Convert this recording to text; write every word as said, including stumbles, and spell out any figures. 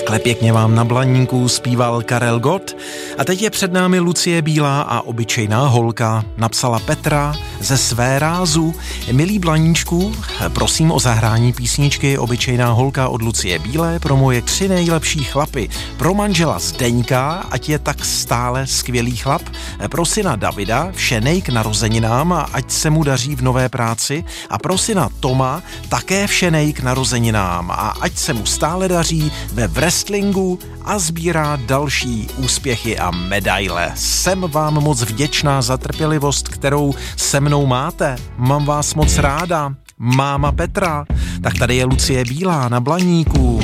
Takhle pěkně vám na Blaníku zpíval Karel Gott a teď je před námi Lucie Bílá a obyčejná holka. Napsala Petra ze Své rázu. Milý Blaníčku, prosím o zahrání písničky Obyčejná holka od Lucie Bílé pro moje tři nejlepší chlapy. Pro manžela Zdeňka, ať je tak stále skvělý chlap. Pro syna Davida, všenej k narozeninám a ať se mu daří v nové práci. A pro syna Toma, také všenej k narozeninám a ať se mu stále daří ve wrestlingu a sbírá další úspěchy a medaile. Jsem vám moc vděčná za trpělivost, kterou se mnou máte. Mám vás moc ráda. Máma Petra. Tak tady je Lucie Bílá na Blaníku.